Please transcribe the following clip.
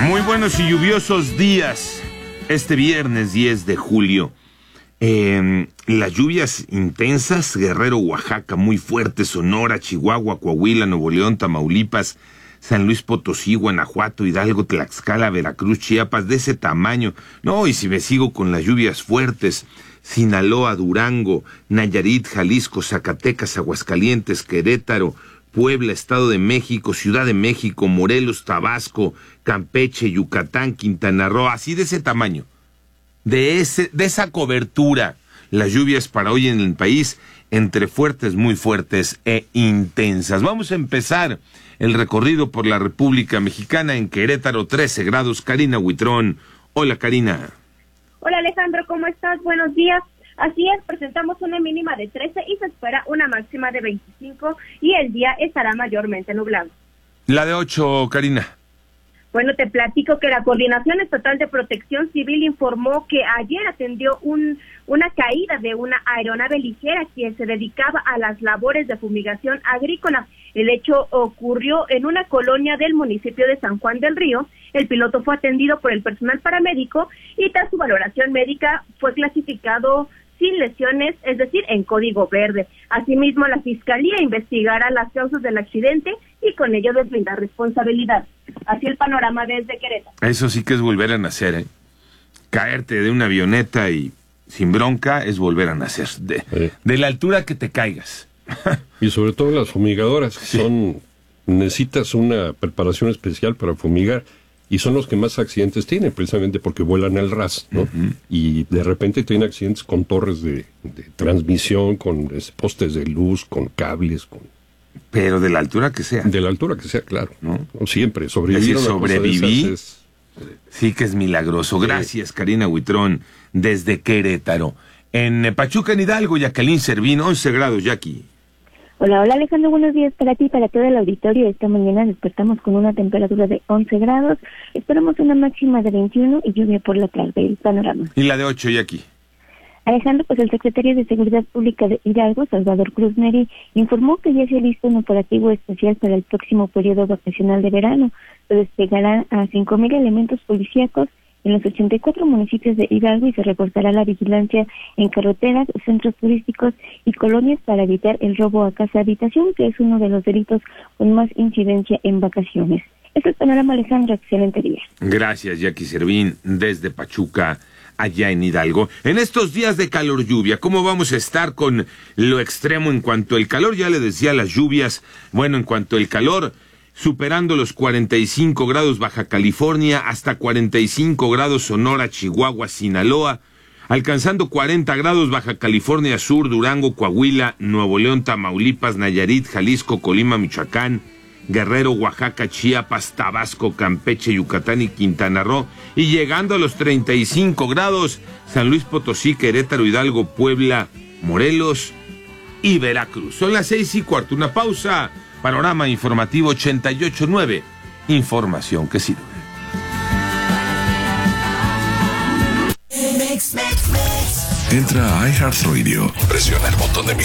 Muy buenos y lluviosos días este viernes 10 de julio. Las lluvias intensas, Guerrero, Oaxaca, muy fuertes, Sonora, Chihuahua, Coahuila, Nuevo León, Tamaulipas, San Luis Potosí, Guanajuato, Hidalgo, Tlaxcala, Veracruz, Chiapas, de ese tamaño. No, y si me sigo con las lluvias fuertes, Sinaloa, Durango, Nayarit, Jalisco, Zacatecas, Aguascalientes, Querétaro, Puebla, Estado de México, Ciudad de México, Morelos, Tabasco, Campeche, Yucatán, Quintana Roo, así de ese tamaño, de esa cobertura, las lluvias para hoy en el país, entre fuertes, muy fuertes e intensas. Vamos a empezar el recorrido por la República Mexicana. En Querétaro, 13 grados, Karina Huitrón. Hola, Karina. Hola, Alejandro, ¿cómo estás? Buenos días. Así es, presentamos una mínima de 13 y se espera una máxima de 25 y el día estará mayormente nublado. La de 8, Karina. Bueno, te platico que la Coordinación Estatal de Protección Civil informó que ayer atendió una caída de una aeronave ligera que se dedicaba a las labores de fumigación agrícola. El hecho ocurrió en una colonia del municipio de San Juan del Río. El piloto fue atendido por el personal paramédico y tras su valoración médica fue clasificado sin lesiones, es decir, en código verde. Asimismo, la Fiscalía investigará las causas del accidente y con ello deslindar responsabilidad. Así el panorama desde Querétaro. Eso sí que es volver a nacer, ¿eh? Caerte de una avioneta y sin bronca es volver a nacer. De la altura que te caigas. Y sobre todo las fumigadoras, sí. Necesitas una preparación especial para fumigar. Y son los que más accidentes tienen, precisamente porque vuelan al ras, ¿no? Uh-huh. Y de repente tienen accidentes con torres de transmisión, con postes de luz, con cables, Pero de la altura que sea. De la altura que sea, claro. ¿No? Siempre, sobrevivir. Sobreviví, sí que es milagroso. Gracias, Karina Huitrón, desde Querétaro. En Pachuca, en Hidalgo, Jacqueline Servín, 11 grados, Jackie. Hola, Alejandro, buenos días para ti y para todo el auditorio. Esta mañana despertamos con una temperatura de 11 grados, esperamos una máxima de 21 y lluvia por la tarde. El panorama. Y la de 8, Jackie. Alejandro, pues el secretario de Seguridad Pública de Hidalgo, Salvador Cruz Neri, informó que ya se ha listo un operativo especial para el próximo periodo vacacional de verano. Se desplegarán a 5,000 elementos policíacos en los 84 municipios de Hidalgo y se reforzará la vigilancia en carreteras, centros turísticos y colonias para evitar el robo a casa-habitación, que es uno de los delitos con más incidencia en vacaciones. Este es el panorama, Alejandro. Excelente día. Gracias, Jackie Servín, desde Pachuca, allá en Hidalgo. En estos días de calor lluvia, ¿cómo vamos a estar con lo extremo en cuanto al calor? Ya le decía las lluvias, bueno, en cuanto al calor, superando los 45 grados Baja California, hasta 45 grados Sonora, Chihuahua, Sinaloa, alcanzando 40 grados Baja California Sur, Durango, Coahuila, Nuevo León, Tamaulipas, Nayarit, Jalisco, Colima, Michoacán, Guerrero, Oaxaca, Chiapas, Tabasco, Campeche, Yucatán y Quintana Roo, y llegando a los 35 grados San Luis Potosí, Querétaro, Hidalgo, Puebla, Morelos y Veracruz. Son las 6:15, una pausa. Panorama Informativo 88.9, información que sirve. Entra a iHeartRadio, presiona el botón de